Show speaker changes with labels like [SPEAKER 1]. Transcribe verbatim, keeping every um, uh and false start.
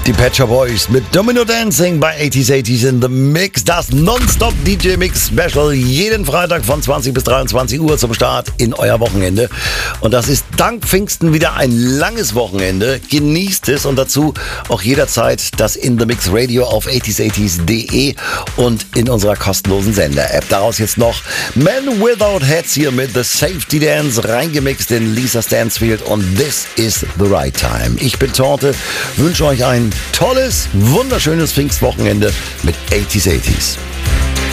[SPEAKER 1] Die Pet Shop Boys mit Domino Dancing bei achtziger achtzig in the Mix. Das Non-Stop D J Mix Special jeden Freitag von zwanzig bis dreiundzwanzig Uhr zum Start in euer Wochenende. Und das ist dank Pfingsten wieder ein langes Wochenende. Genießt es und dazu auch jederzeit das In the Mix Radio auf achtziger achtzig punkt de und in unserer kostenlosen Sender-App. Daraus jetzt noch Men Without Heads hier mit The Safety Dance reingemixt in Lisa Stansfield und This is the Right Time. Ich bin Torte, wünsche euch ein tolles, wunderschönes Pfingstwochenende mit achtziger achtzig.